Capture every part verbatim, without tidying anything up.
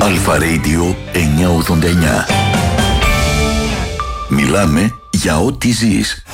Αλφα Radio εννιακόσια ογδόντα εννιά. Μιλάμε για ό,τι ζεις.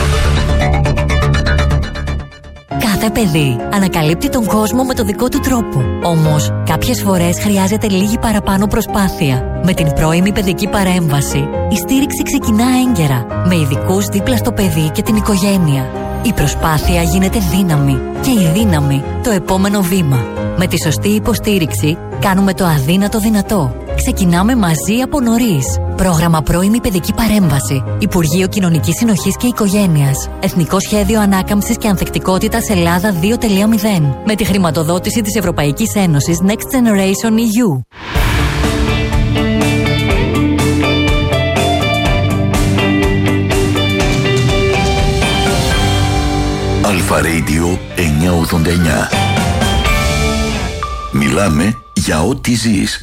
Κάθε παιδί ανακαλύπτει τον κόσμο με το δικό του τρόπο. Όμως, κάποιες φορές χρειάζεται λίγη παραπάνω προσπάθεια. Με την πρώιμη παιδική παρέμβαση, η στήριξη ξεκινά έγκαιρα, με ειδικούς δίπλα στο παιδί και την οικογένεια. Η προσπάθεια γίνεται δύναμη και η δύναμη το επόμενο βήμα. Με τη σωστή υποστήριξη, κάνουμε το αδύνατο δυνατό. Ξεκινάμε μαζί από νωρίς. Πρόγραμμα πρώιμη παιδική παρέμβαση. Υπουργείο Κοινωνικής Συνοχής και Οικογένειας. Εθνικό Σχέδιο Ανάκαμψης και Ανθεκτικότητας Ελλάδα δύο κόμμα μηδέν. Με τη χρηματοδότηση της Ευρωπαϊκής Ένωσης Next Generation ι γιου. Αλφα Radio εννιακόσια ογδόντα εννιά. Μιλάμε για ό,τι ζεις.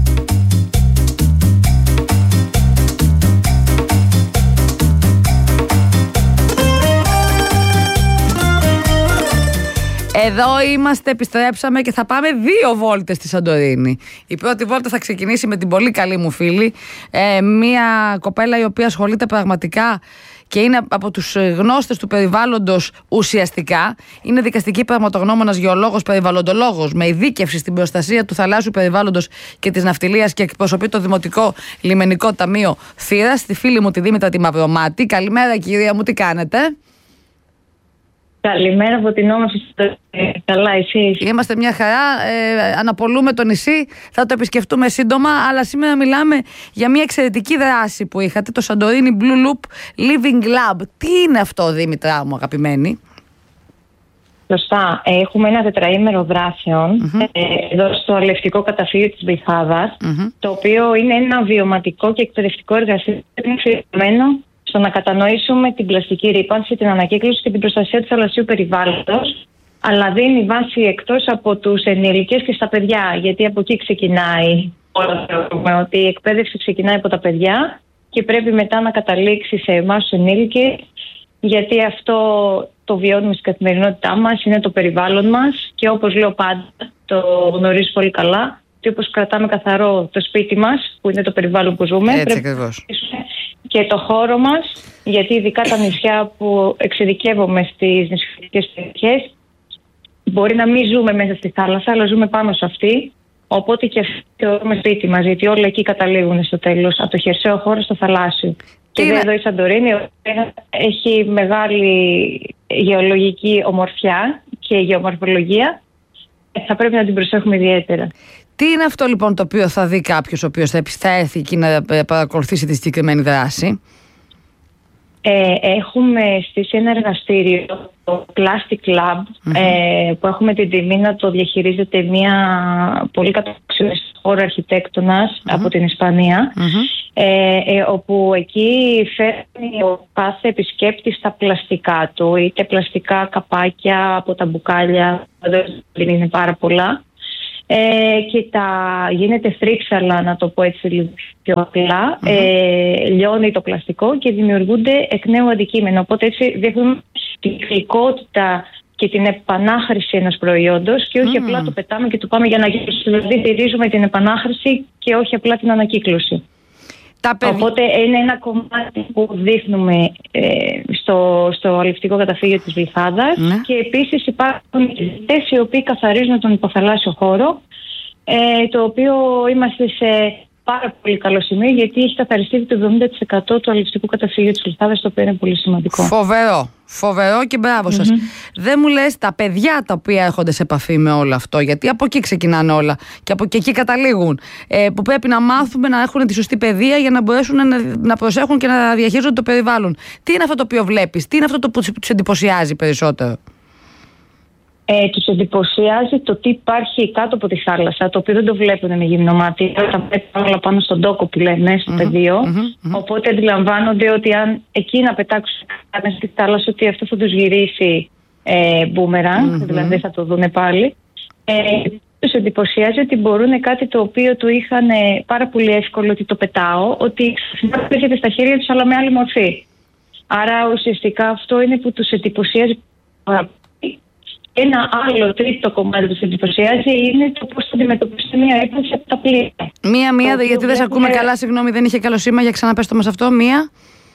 Εδώ είμαστε, επιστρέψαμε και θα πάμε δύο βόλτες στη Σαντορίνη. Η πρώτη βόλτα θα ξεκινήσει με την πολύ καλή μου φίλη, ε, μια κοπέλα η οποία ασχολείται πραγματικά και είναι από τους γνώστες του περιβάλλοντος ουσιαστικά. Είναι δικαστική πραγματογνώμονας, γεωλόγος, περιβαλλοντολόγος με ειδίκευση στην προστασία του θαλάσσιου περιβάλλοντος και της ναυτιλίας και εκπροσωπεί το Δημοτικό Λιμενικό Ταμείο Θήρας. Στη φίλη μου τη Δήμητρα τη Μαυρομάτη. Καλημέρα κυρία μου, τι κάνετε? Καλημέρα από την όμορφη Σαντορίνη. Καλά, εσείς? Είμαστε μια χαρά. Ε, αναπολούμε το νησί. Θα το επισκεφτούμε σύντομα. Αλλά σήμερα μιλάμε για μια εξαιρετική δράση που είχατε, το Santorini Blue Loop Living Lab. Τι είναι αυτό, Δήμητρα μου, αγαπημένη? Σωστά. Έχουμε ένα τετραήμερο δράσεων mm-hmm. εδώ στο Αλευτικό Καταφύγιο της Βρυχάδας, mm-hmm. το οποίο είναι ένα βιωματικό και εκπαιδευτικό εργαστήριο αφιερωμένο στο να κατανοήσουμε την πλαστική ρύπανση, την ανακύκλωση και την προστασία του θαλασσίου περιβάλλοντος, αλλά δίνει βάση εκτός από τους ενήλικες και στα παιδιά, γιατί από εκεί ξεκινάει όλο. Θεωρούμε ότι η εκπαίδευση ξεκινάει από τα παιδιά και πρέπει μετά να καταλήξει σε εμάς τους ενήλικες, γιατί αυτό το βιώνουμε στην καθημερινότητά μας, είναι το περιβάλλον μας και όπως λέω πάντα, το γνωρίζω πολύ καλά, ότι όπως κρατάμε καθαρό το σπίτι μας, που είναι το περιβάλλον που ζούμε, έτσι πρέπει ακριβώς. Και το χώρο μας, γιατί ειδικά τα νησιά που εξειδικεύομαι στις νησιωτικές περιοχές, μπορεί να μην ζούμε μέσα στη θάλασσα, αλλά ζούμε πάνω σε αυτή. Οπότε και αυτή θεωρούμε σπίτι μας, γιατί όλα εκεί καταλήγουν στο τέλος, από το χερσαίο χώρο στο θαλάσσιο. Και είναι... εδώ η Σαντορίνη έχει μεγάλη γεωλογική ομορφιά και γεωμορφολογία. Θα πρέπει να την προσέχουμε ιδιαίτερα. Τι είναι αυτό λοιπόν το οποίο θα δει κάποιος ο οποίος θα έρθει εκεί να παρακολουθήσει τη συγκεκριμένη δράση? Ε, έχουμε στήσει ένα εργαστήριο, το Plastic Lab, mm-hmm. ε, που έχουμε την τιμή να το διαχειρίζεται μια πολύ καταξιωμένη χώρα αρχιτέκτονας mm-hmm. από την Ισπανία, mm-hmm. ε, ε, όπου εκεί φέρνει ο κάθε επισκέπτης τα πλαστικά του, είτε πλαστικά καπάκια από τα μπουκάλια, δεν είναι πάρα πολλά, Ε, και τα γίνεται θρύψαλα, να το πω έτσι λίγο πιο απλά, mm-hmm. ε, λιώνει το πλαστικό και δημιουργούνται εκ νέου αντικείμενα. Οπότε έτσι δείχνουμε την γλυκότητα και την επανάχρηση ενός προϊόντος και όχι mm. απλά το πετάμε και το πάμε για ανακύκλωση. Δηλαδή στηρίζουμε την επανάχρηση και όχι απλά την ανακύκλωση. Οπότε είναι ένα κομμάτι που δείχνουμε ε, στο, στο αλευτικό καταφύγιο της Βρυχάδας ναι. και επίσης υπάρχουν ειδητές οι οποίοι καθαρίζουν τον υποθαλάσσιο χώρο, ε, το οποίο είμαστε σε πάρα πολύ καλό σημείο, γιατί έχει καθαριστεί το εβδομήντα τοις εκατό του αλευτικού καταφύγιου της Βρυχάδας, το οποίο είναι πολύ σημαντικό. Φοβερό. Φοβερό και μπράβο σας. Mm-hmm. Δεν μου λες τα παιδιά τα οποία έρχονται σε επαφή με όλο αυτό, γιατί από εκεί ξεκινάνε όλα και από εκεί καταλήγουν. Ε, που πρέπει να μάθουμε να έχουν τη σωστή παιδεία για να μπορέσουν να, να προσέχουν και να διαχειρίζονται το περιβάλλον. Τι είναι αυτό το οποίο βλέπεις, τι είναι αυτό το που τους εντυπωσιάζει περισσότερο? Ε, τους εντυπωσιάζει το τι υπάρχει κάτω από τη θάλασσα, το οποίο δεν το βλέπουν με γυμνό μάτι. Τα πέτουν όλα πάνω στον τόκο που λένε, στο mm-hmm, πεδίο. Mm-hmm, mm-hmm. Οπότε αντιλαμβάνονται ότι αν εκεί να πετάξουν κάτι στη θάλασσα, ότι αυτό θα τους γυρίσει ε, μπούμερανγκ, mm-hmm. δηλαδή θα το δούνε πάλι. Ε, τους εντυπωσιάζει ότι μπορούν κάτι το οποίο του είχαν πάρα πολύ εύκολο, ότι το πετάω, ότι ξαφνικά έρχεται στα χέρια τους, αλλά με άλλη μορφή. Άρα ουσιαστικά αυτό είναι που τους εντυπωσιάζει. Ένα άλλο τρίτο κομμάτι που σε εντυπωσιάζει είναι το πώς θα αντιμετωπίσετε μια έπνευση από τα πλοία. Μία-μία, γιατί δεν σε ακούμε καλά, συγγνώμη, δεν είχε καλό σήμα, για ξαναπες το μας αυτό. Μία.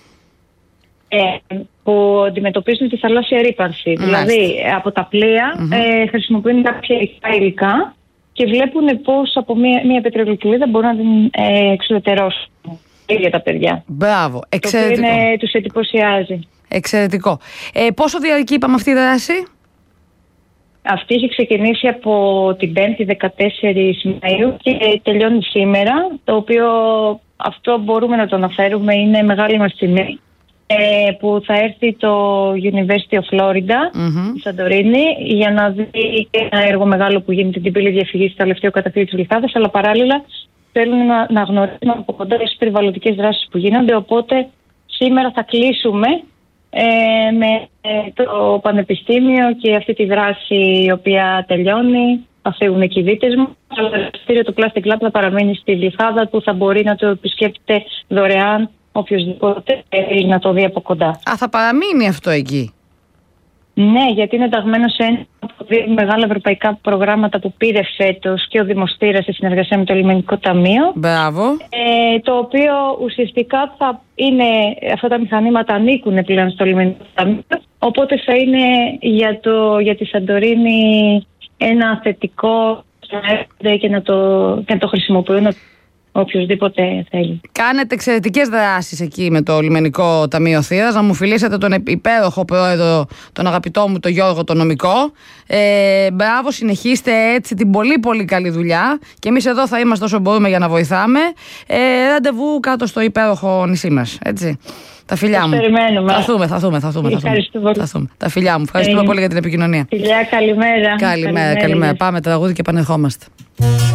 Ε, που αντιμετωπίζουν τη θαλάσσια ρύπανση. Δηλαδή, από τα πλοία mm-hmm. ε, χρησιμοποιούν κάποια υλικά και βλέπουν πώς από μια, μια πετρελοκυλίδα μπορούν να την ε, εξουδετερώσουν. Για τα παιδιά. Μπράβο, εξαιρετικό. Το οποίο είναι, τους εντυπωσιάζει. Εξαιρετικό. Ε, πόσο διαρκεί, είπαμε, αυτή η δράση? Αυτή έχει ξεκινήσει από την πέμπτη δεκατέσσερις Μαΐου και τελειώνει σήμερα, το οποίο αυτό μπορούμε να το αναφέρουμε, είναι μεγάλη μας τιμή, ε, που θα έρθει το University of Florida, mm-hmm. στη Σαντορίνη, για να δει και ένα έργο μεγάλο που γίνεται την πύλη διαφυγής στο τελευταίο καταφύγιο της Γλυφάδας, αλλά παράλληλα θέλουν να, να γνωρίσουν από κοντά τις περιβαλλοντικές δράσεις που γίνονται, οπότε σήμερα θα κλείσουμε ε, με ε, το Πανεπιστήμιο και αυτή τη δράση η οποία τελειώνει. Θα φύγουν και οι δίτες μου. Το εργαστήριο του Plastic Lab θα παραμείνει στη Γλυφάδα, που θα μπορεί να το επισκέπτεται δωρεάν οποιοσδήποτε θέλει να το δει από κοντά. Α, θα παραμείνει αυτό εκεί? Ναι, γιατί είναι ενταγμένο σε ένα από δύο μεγάλα ευρωπαϊκά προγράμματα που πήρε φέτος και ο Δημοστήρας σε συνεργασία με το Λιμενικό Ταμείο. Μπράβο. Ε, το οποίο ουσιαστικά θα είναι, αυτά τα μηχανήματα ανήκουν πλέον στο Λιμενικό Ταμείο, οπότε θα είναι για, το, για τη Σαντορίνη ένα θετικό και να το, και να το χρησιμοποιούν οποιοσδήποτε θέλει. Κάνετε εξαιρετικές δράσεις εκεί με το Λιμενικό Ταμείο Θήρας. Να μου φιλήσετε τον υπέροχο πρόεδρο, τον αγαπητό μου, τον Γιώργο, τον νομικό. Ε, μπράβο, συνεχίστε έτσι την πολύ πολύ καλή δουλειά. Και εμείς εδώ θα είμαστε όσο μπορούμε για να βοηθάμε. Ε, ραντεβού κάτω στο υπέροχο νησί μας. Έτσι. Τα φιλιά μου. Περιμένουμε. Θα δούμε, θα δούμε, θα δούμε. Θα δούμε. Τα φιλιά μου. Ευχαριστούμε ε, πολύ για την επικοινωνία. Φιλιά, καλημέρα. Καλημέρα, καλημέρα. καλημέρα. Πάμε τραγούδι και επανερχόμαστε.